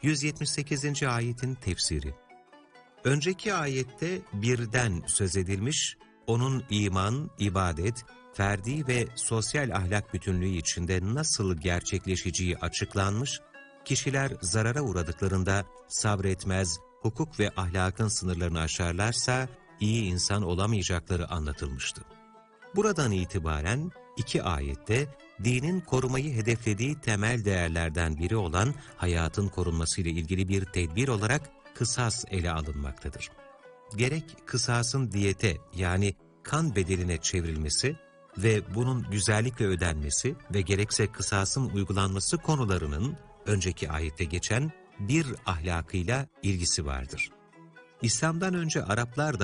178. ayetin tefsiri. Önceki ayette birden söz edilmiş, onun iman, ibadet, ferdi ve sosyal ahlak bütünlüğü içinde nasıl gerçekleşeceği açıklanmış, kişiler zarara uğradıklarında sabretmez, hukuk ve ahlakın sınırlarını aşarlarsa iyi insan olamayacakları anlatılmıştı. Buradan itibaren iki ayette dinin korumayı hedeflediği temel değerlerden biri olan hayatın korunmasıyla ilgili bir tedbir olarak kısas ele alınmaktadır. Gerek kısasın diyete yani kan bedeline çevrilmesi ve bunun güzellikle ödenmesi ve gerekse kısasın uygulanması konularının önceki ayette geçen bir ahlakıyla ilgisi vardır. İslam'dan önce Araplar da